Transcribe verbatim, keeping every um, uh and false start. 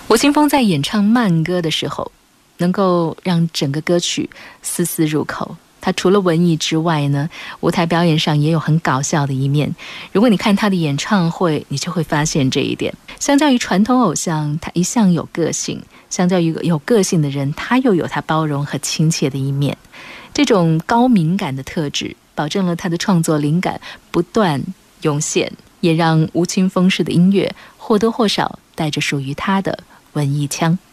吴青峰在演唱慢歌的时候，能够让整个歌曲丝丝入口。他除了文艺之外呢，舞台表演上也有很搞笑的一面。如果你看他的演唱会，你就会发现这一点。相较于传统偶像，他一向有个性；相较于有个性的人，他又有他包容和亲切的一面。这种高敏感的特质，保证了他的创作灵感不断涌现，也让吴青峰式的音乐或多或少带着属于他的文艺腔。